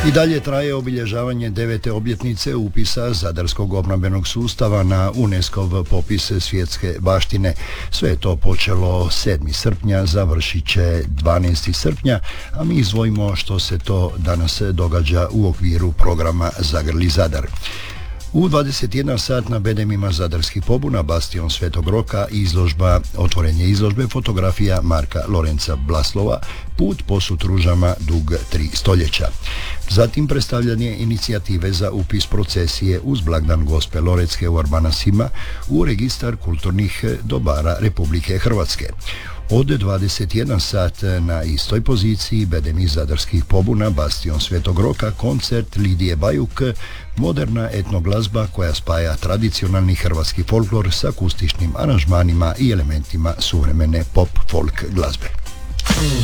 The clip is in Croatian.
I dalje traje obilježavanje 9. obljetnice upisa Zadarskog obrambenog sustava na UNESCO-v popis svjetske baštine. Sve je to počelo 7. srpnja, završit će 12. srpnja, a mi izdvojimo što se to danas događa u okviru programa Zagrli Zadar. U 21 sat na bedemima zadarskih pobuna Bastion Svetog Roka otvorenje izložbe fotografija Marka Lorenca Blaslova Put po Sutružama dug 3 stoljeća. Zatim predstavljanje inicijative za upis procesije uz blagdan Gospe Loretske u Arbanasima u registar kulturnih dobara Republike Hrvatske. Od 21 sat na istoj poziciji bedemi zadarskih pobuna Bastion Svetog Roka koncert Lidije Bajuk, moderna etnoglazba koja spaja tradicionalni hrvatski folklor s akustičnim aranžmanima i elementima suvremene pop folk glazbe.